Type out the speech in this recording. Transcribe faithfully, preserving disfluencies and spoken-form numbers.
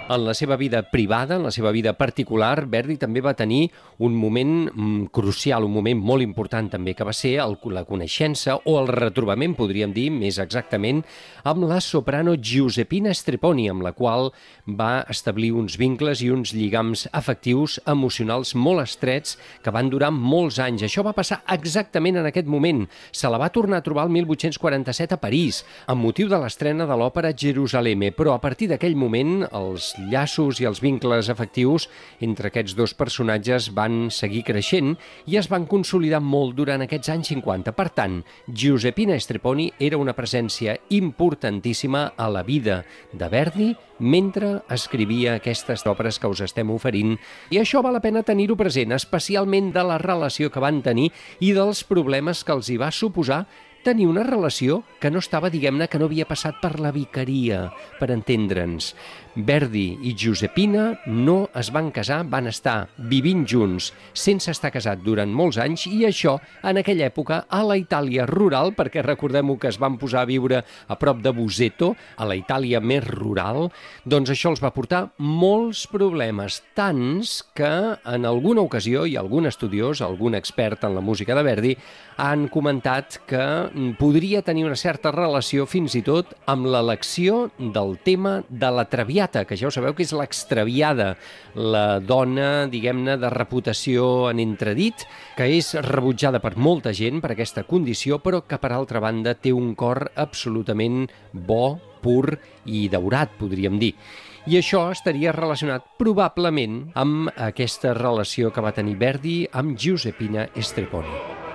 En la seva vida privada, en la seva vida particular, Verdi també va tenir un moment mm, crucial, un moment molt important també, que va ser el, la coneixença o el retrobament, podríem dir, més exactament, amb la soprano Giuseppina Strepponi, amb la qual va establir uns vincles i uns lligams afectius emocionals molt estrets que van durar molts anys. Això va passar exactament en aquest moment. Se la va tornar a trobar el mil vuit-cents quaranta-set a París, amb motiu de l'estrena de l'òpera Gerusalemme, però a partir d'aquell moment els llaços i els vincles afectius entre aquests dos personatges van seguir creixent i es van consolidar molt durant aquests anys cinquanta. Per tant, Giuseppina Strepponi era una presència importantíssima a la vida de Verdi mentre escrivia aquestes obres que us estem oferint, i això val la pena tenir-ho present, especialment de la relació que van tenir i dels problemes que els hi va suposar tenir una relació que no estava, diguem-ne, que no havia passat per la vicaria, per entendre'ns. Verdi i Giuseppina no es van casar, van estar vivint junts sense estar casat durant molts anys, i això en aquella època a la Itàlia rural, perquè recordem-ho que es van posar a viure a prop de Buseto, a la Itàlia més rural, doncs això els va portar molts problemes, tants que en alguna ocasió, i algun estudiós, algun expert en la música de Verdi, han comentat que podria tenir una certa relació fins i tot amb l'elecció del tema de la Traviata, que ja ho sabeu que és l'extraviada, la dona, diguem-ne, de reputació en entredit, que és rebutjada per molta gent per aquesta condició, però que per altra banda té un cor absolutament bo, pur i daurat, podríem dir. I això estaria relacionat probablement amb aquesta relació que va tenir Verdi amb Giuseppina Strepponi.